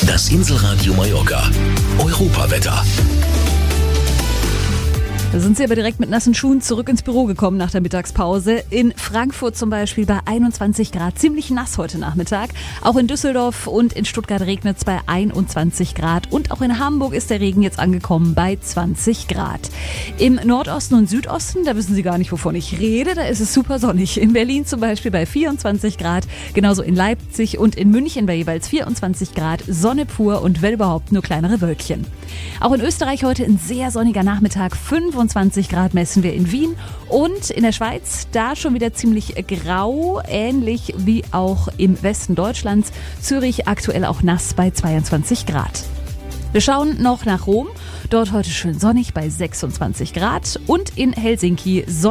Das Inselradio Mallorca. Europawetter. Da sind Sie aber direkt mit nassen Schuhen zurück ins Büro gekommen nach der Mittagspause. In Frankfurt zum Beispiel bei 21 Grad, ziemlich nass heute Nachmittag. Auch in Düsseldorf und in Stuttgart regnet es bei 21 Grad. Und auch in Hamburg ist der Regen jetzt angekommen bei 20 Grad. Im Nordosten und Südosten, da wissen Sie gar nicht, wovon ich rede, da ist es super sonnig. In Berlin zum Beispiel bei 24 Grad, genauso in Leipzig und in München bei jeweils 24 Grad, Sonne pur und wenn überhaupt nur kleinere Wölkchen. Auch in Österreich heute ein sehr sonniger Nachmittag, 25 Grad messen wir in Wien und in der Schweiz, da schon wieder ziemlich grau, ähnlich wie auch im Westen Deutschlands. Zürich aktuell auch nass bei 22 Grad. Wir schauen noch nach Rom, dort heute schön sonnig bei 26 Grad und in Helsinki